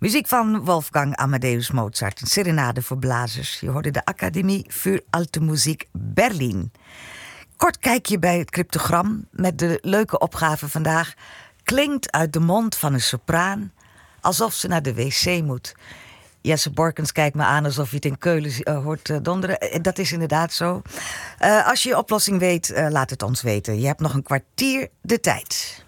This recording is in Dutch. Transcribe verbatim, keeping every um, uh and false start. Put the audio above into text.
Muziek van Wolfgang Amadeus Mozart, een serenade voor blazers. Je hoorde de Academie für Alte Musik Berlin. Kort kijkje bij het cryptogram met de leuke opgave vandaag. Klinkt uit de mond van een sopraan alsof ze naar de wc moet. Jesse Borkens kijkt me aan alsof je het in Keulen uh, hoort uh, donderen. Uh, dat is inderdaad zo. Uh, als je je oplossing weet, uh, laat het ons weten. Je hebt nog een kwartier de tijd.